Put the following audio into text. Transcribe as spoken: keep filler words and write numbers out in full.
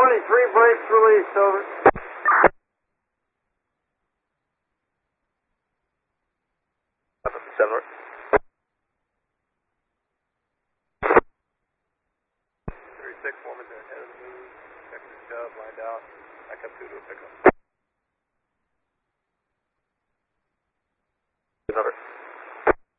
twenty-three, brakes released, over. seven. thirty-six, woman's in head of the move, checking the shove, lined out, back up two to a pickup. Number.